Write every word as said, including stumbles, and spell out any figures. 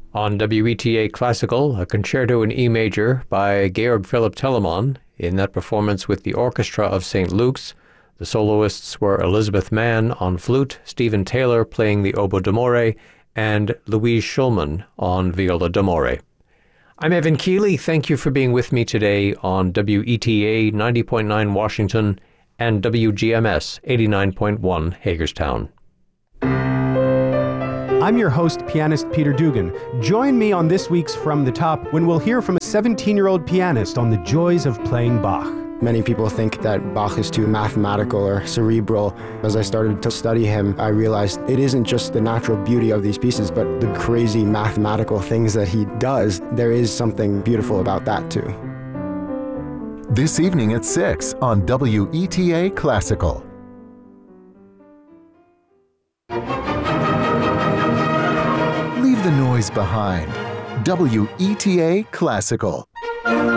On W E T A Classical, a concerto in E major by Georg Philipp Telemann, in that performance with the Orchestra of Saint Luke's. The soloists were Elizabeth Mann on flute, Stephen Taylor playing the oboe d'amore, and Louise Schulman on viola d'amore. I'm Evan Keeley. Thank you for being with me today on W E T A ninety point nine Washington and W G M S eighty-nine point one Hagerstown. I'm your host, pianist Peter Dugan. Join me on this week's From the Top when we'll hear from a seventeen-year-old pianist on the joys of playing Bach. Many people think that Bach is too mathematical or cerebral. As I started to study him, I realized it isn't just the natural beauty of these pieces, but the crazy mathematical things that he does. There is something beautiful about that too. This evening at six on W E T A Classical. Leave the noise behind. W E T A Classical.